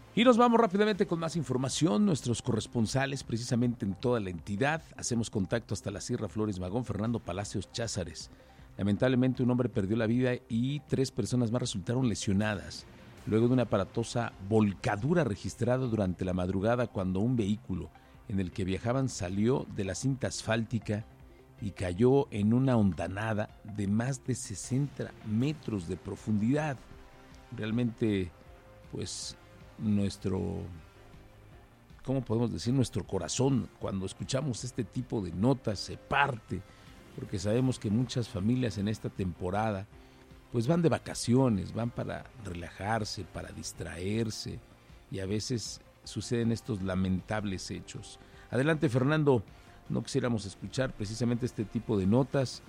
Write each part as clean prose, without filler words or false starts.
Y nos vamos rápidamente con más información. Nuestros corresponsales, precisamente en toda la entidad, hacemos contacto hasta la Sierra Flores Magón. Fernando Palacios Cházares. Lamentablemente un hombre perdió la vida y 3 personas más resultaron lesionadas luego de una aparatosa volcadura registrada durante la madrugada cuando un vehículo en el que viajaban salió de la cinta asfáltica y cayó en una hondanada de más de 60 metros de profundidad. Realmente, pues, ¿cómo podemos decir? Nuestro corazón, cuando escuchamos este tipo de notas, se parte, porque sabemos que muchas familias en esta temporada, pues van de vacaciones, van para relajarse, para distraerse, y a veces suceden estos lamentables hechos. Adelante, Fernando, no quisiéramos escuchar precisamente este tipo de notas,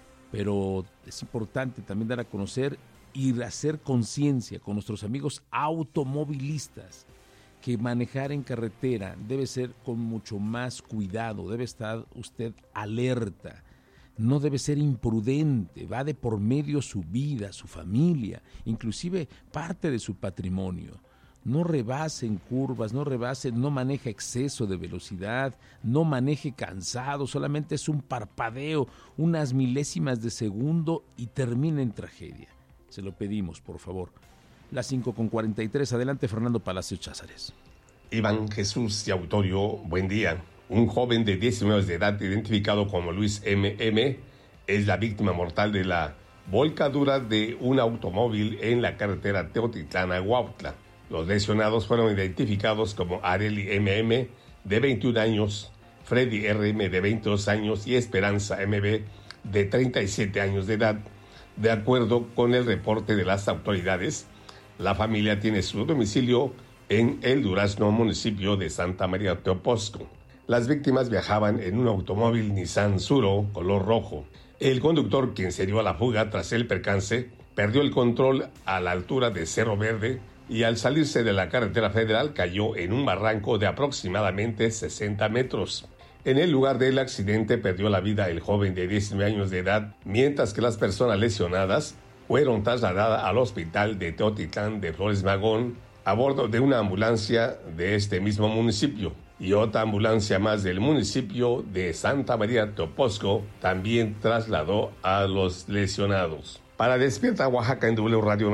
pero es importante también dar a conocer y hacer conciencia con nuestros amigos automovilistas que manejar en carretera debe ser con mucho más cuidado, debe estar usted alerta, no debe ser imprudente, va de por medio su vida, su familia, inclusive parte de su patrimonio. No rebase en curvas, no maneje exceso de velocidad, no maneje cansado, solamente es un parpadeo, unas milésimas de segundo y termina en tragedia. Se lo pedimos, por favor. Las 5:43, adelante Fernando Palacios Cházares. Iván Jesús Yautorio, buen día. Un joven de 19 años de edad, identificado como Luis M.M., es la víctima mortal de la volcadura de un automóvil en la carretera Teotitlán a Huautla. Los lesionados fueron identificados como Areli M.M., de 21 años, Freddy R.M., de 22 años y Esperanza M.B., de 37 años de edad. De acuerdo con el reporte de las autoridades, la familia tiene su domicilio en El Durazno, municipio de Santa María Teoposco. Las víctimas viajaban en un automóvil Nissan Suro color rojo. El conductor, quien se dio a la fuga tras el percance, perdió el control a la altura de Cerro Verde y al salirse de la carretera federal cayó en un barranco de aproximadamente 60 metros. En el lugar del accidente perdió la vida el joven de 19 años de edad, mientras que las personas lesionadas fueron trasladadas al hospital de Teotitlán de Flores Magón a bordo de una ambulancia de este mismo municipio. Y otra ambulancia más del municipio de Santa María Teoposco también trasladó a los lesionados. Para Despierta Oaxaca en W Radio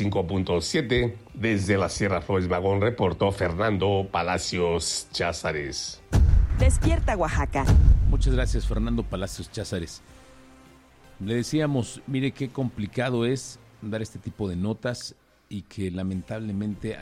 95.7, desde la Sierra Flores Magón, reportó Fernando Palacios Cházares. Despierta Oaxaca. Muchas gracias, Fernando Palacios Cházares. Le decíamos, mire qué complicado es dar este tipo de notas y que lamentablemente